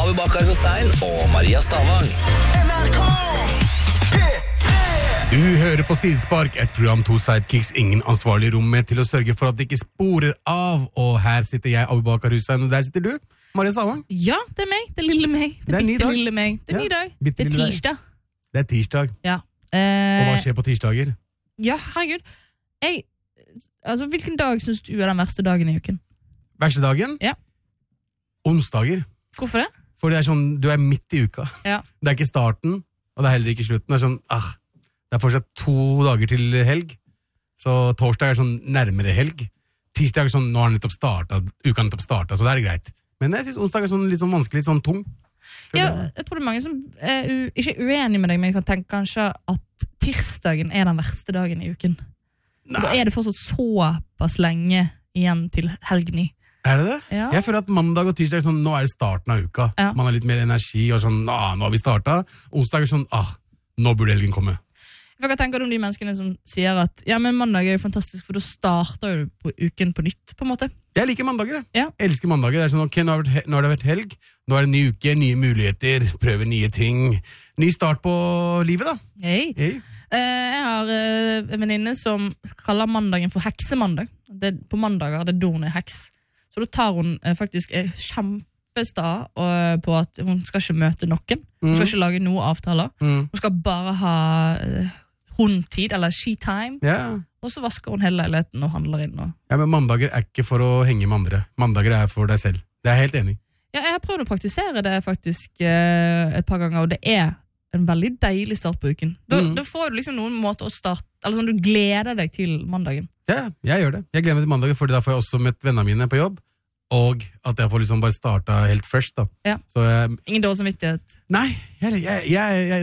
Abu Bakar Hussein og Maria Stavang. Du hører på Sidespark, et program 2 sidekicks, ingen ansvarlig rom med til å sørge for at det ikke sporer av. Og her sitter jeg, Abu Bakar Hussein, og der sitter du, Maria Stavang. Ja, det meg, det lille meg. Det er bitte lille meg. Det er ny dag. Det er tirsdag. Det er tirsdag. Ja. Og hva skjer på tirsdager? Ja, herregud. Hvilken dag synes du er den verste dagen i uken? Verste dagen? Ja. Onsdager. Hvorfor det? For det er sånn, du er midt i uka. Ja. Det er ikke starten, og det er heller ikke slutten. Det er sånn, det er fortsatt 2 dager til helg. Så torsdag er sånn nærmere helg. Tirsdag er sånn, nå har uka nettopp startet, så det er greit. Men jeg synes onsdag er sånn, litt sånn vanskelig, litt sånn tung. Ja, jeg tror det er mange som ikke er uenige med deg, men jeg kan tenke kanskje at tirsdagen er den verste dagen i uken. Da er det fortsatt såpass lenge igjen til helgen i. Er det det? Ja. Jeg føler at mandag og tirsdag er sånn, nå er det starten av uka. Ja. Man har litt mer energi, og sånn, nå har vi startet. Onsdag er sånn, nå burde helgen komme. Hva tenker du om de menneskene som sier at ja, men mandag er jo fantastisk, for da starter du på uken på nytt, på en måte? Jeg liker mandager, jeg. Ja. Jeg elsker mandager. Det er sånn, ok, nå har det vært helg, nå er det en ny uke, nye muligheter, prøve nye ting. Ny start på livet, da. Hei. Jeg har en venninne som kaller mandagen for heksemandag. På mandager er det da hun er heks. Så da tar hun faktisk kjempesta på at hun skal ikke møte noen. Hun skal ikke lage noen avtaler. Hun skal bare ha hundtid, eller she-time. Yeah. Og så vasker hun hele leiligheten og handler inn. Ja, men mandager er ikke for å henge med andre. Mandager er for deg selv. Det er jeg helt enig. Ja, jeg har prøvd å praktisere det faktisk et par ganger, og det er en veldig deilig start på uken. Da får du liksom noen måter å starte, eller sånn, du gleder deg til mandagen. Ja, jeg gjør det. Jeg gleder meg til mandagen, for da får jeg også møtt vennene mine på jobb, og at jeg får liksom bare starta helt fresh, da. Ja. Så, ingen dårlig samvittighet? Nei, jeg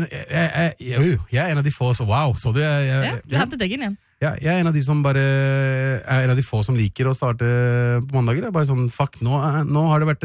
er en av de få, så wow, så du? Du hentet deg inn igjen. Ja, jeg er en av de som bare er en av de få som liker å starte på mandager. Bare sånn, fuck, nå har det vært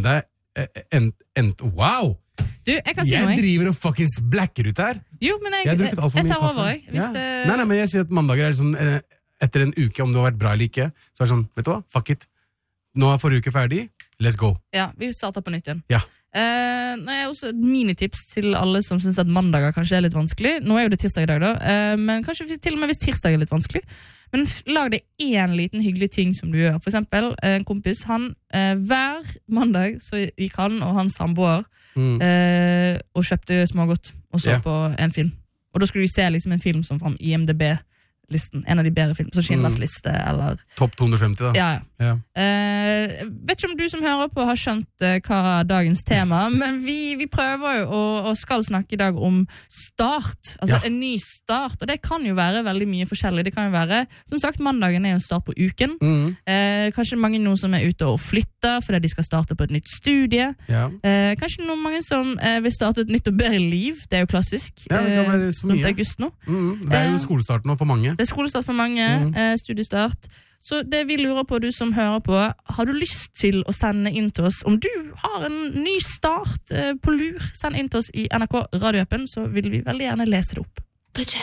wow! Du, jeg driver og fuckings blacker ut her. Jo, men jeg tar over, jeg. Nei, men jeg sier at mandager er sånn, etter en uke, om du har vært bra eller ikke, så er det sånn, vet du hva, fuck it. Nå er forrige uke ferdig, let's go. Ja, vi starter på nytt igjen. Ja. Også et minitips til alle som synes at mandager kanskje er litt vanskelig. Nå er jo det tirsdag i dag da, men kanskje til og med hvis tirsdag er litt vanskelig. Men lag deg en liten hyggelig ting som du gjør. For eksempel, en kompis, hver mandag så gikk han og hans samboer og kjøpte smågodt og så på en film. Og da skulle vi se liksom en film som fra IMDb-listen, en av de bedre filmer, så Schindlers liste, eller... Topp 250 da. Ja. Vet ikke om du som hører på har skjønt hva dagens tema, men vi prøver jo og skal snakke i dag om start, altså en ny start, og det kan jo være veldig mye forskjellig. Det kan jo være, som sagt, mandagen er jo en start på uken. Kanskje mange noen som er ute og flytter fordi de skal starte på et nytt studie. Kanskje mange som vil starte et nytt og bedre liv, det er jo klassisk. Ja, det kan være så mye. Rundt august nå. Det er jo skolestart nå for mange. Det er skolestart for mange, studiestart. Så det vi lurer på, du som hører på, har du lyst til å sende inn til oss om du har en ny start på lur? Send inn til oss i NRK radioappen, så vil vi veldig gjerne lese det opp. Put your